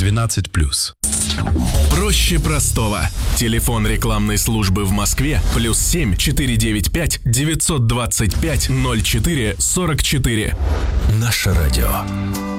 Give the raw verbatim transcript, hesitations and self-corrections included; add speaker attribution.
Speaker 1: двенадцать плюс.
Speaker 2: Проще простого. Телефон рекламной службы в Москве плюс семь четыре девять пять девятьсот двадцать пять ноль четыре сорок четыре. Наше радио.